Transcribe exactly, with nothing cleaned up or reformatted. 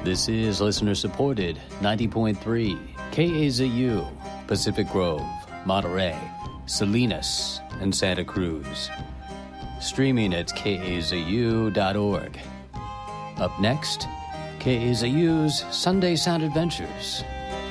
This is listener-supported ninety point three K A Z U, Pacific Grove, Monterey, Salinas, and Santa Cruz. Streaming at K A Z U dot org. Up next, K A Z U's Sunday Sound Adventures